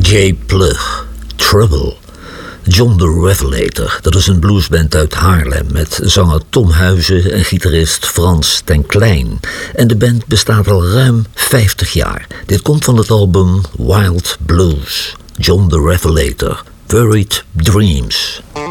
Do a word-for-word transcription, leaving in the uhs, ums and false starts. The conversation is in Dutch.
J. Plug, Trouble. John the Revelator, dat is een bluesband uit Haarlem met zanger Tom Huizen en gitarist Frans ten Klein. En de band bestaat al ruim vijftig jaar. Dit komt van het album Wild Blues. John the Revelator, Buried Dreams.